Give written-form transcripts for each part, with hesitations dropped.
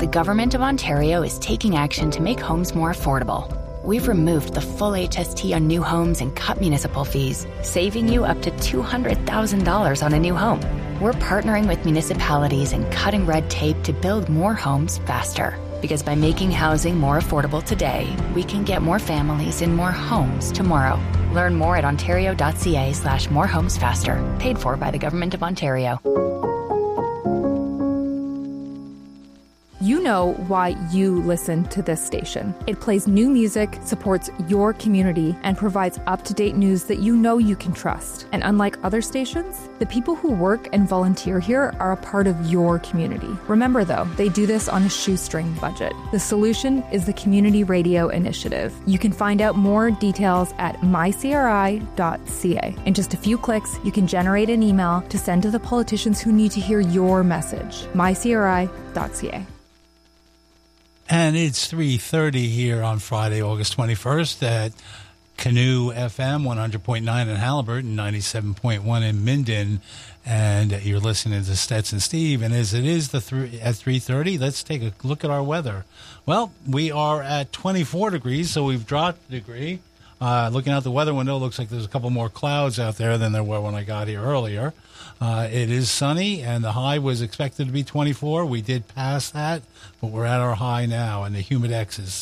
Government of Ontario is taking action to make homes more affordable. We've removed the full HST on new homes and cut municipal fees, saving you up to $200,000 on a new home. We're partnering with municipalities and cutting red tape to build more homes faster. Because by making housing more affordable today, we can get more families in more homes tomorrow. Learn more at ontario.ca/morehomesfaster. Paid for by the Government of Ontario. You know why you listen to this station. It plays new music, supports your community, and provides up-to-date news that you know you can trust. And unlike other stations, the people who work and volunteer here are a part of your community. Remember, though, they do this on a shoestring budget. The solution is the Community Radio Initiative. You can find out more details at mycri.ca. In just a few clicks, you can generate an email to send to the politicians who need to hear your message. mycri.ca. And it's 3:30 here on Friday, August 21st at Canoe FM 100.9 in Haliburton, 97.1 in Minden. And you're listening to Stetson Steve. And as it is at 3:30, let's take a look at our weather. Well, we are at 24 degrees, so we've dropped a degree. Looking out the weather window, looks like there's a couple more clouds out there than there were when I got here earlier. It is sunny, and the high was expected to be 24. We did pass that, but we're at our high now, and the humidex is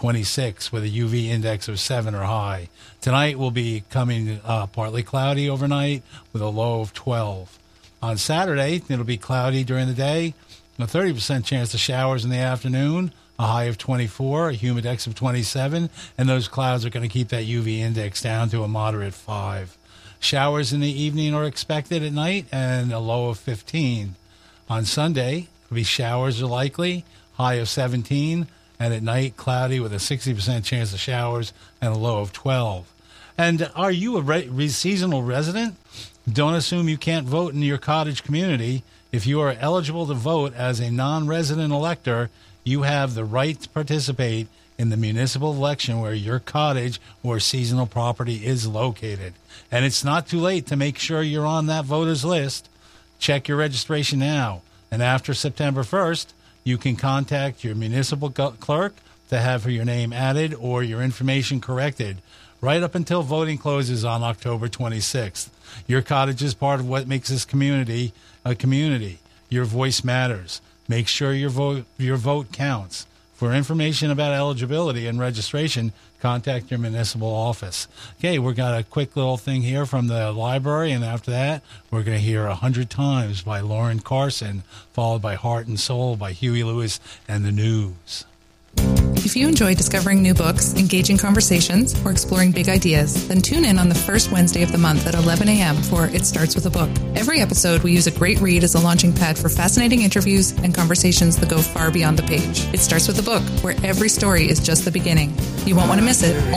26 with a UV index of 7 or high. Tonight will be coming partly cloudy overnight with a low of 12. On Saturday, it'll be cloudy during the day, a 30% chance of showers in the afternoon, a high of 24, a humidex of 27, and those clouds are going to keep that UV index down to a moderate 5. Showers in the evening are expected at night and a low of 15. On Sunday, it'll be showers are likely, high of 17, and at night cloudy with a 60% chance of showers and a low of 12. And are you a seasonal resident? Don't assume you can't vote in your cottage community. If you are eligible to vote as a non-resident elector, you have the right to participate in the municipal election where your cottage or seasonal property is located. And it's not too late to make sure you're on that voters list. Check your registration now. And after September 1st, you can contact your municipal clerk to have your name added or your information corrected right up until voting closes on October 26th. Your cottage is part of what makes this community a community. Your voice matters. Make sure your vote counts. For information about eligibility and registration, contact your municipal office. Okay, we've got a quick little thing here from the library, and after that, we're going to hear 100 Times by Lauren Carson, followed by Heart and Soul by Huey Lewis and the News. If you enjoy discovering new books, engaging conversations, or exploring big ideas, then tune in on the first Wednesday of the month at 11 a.m. for It Starts With a Book. Every episode, we use a great read as a launching pad for fascinating interviews and conversations that go far beyond the page. It starts with a book, where every story is just the beginning. You won't want to miss it.